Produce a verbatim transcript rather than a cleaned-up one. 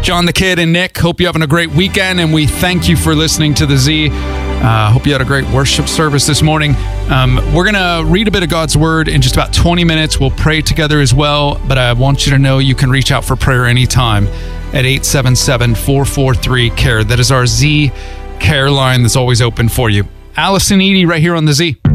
John the Kid and Nick, hope you're having a great weekend, and we thank you for listening to the Z. Uh, hope you had a great worship service this morning. Um, we're going to read a bit of God's Word in just about twenty minutes. We'll pray together as well, but I want you to know you can reach out for prayer anytime at eight seven seven, four four three, C A R E. That is our Z Care line that's always open for you. Allison Eady right here on the Z.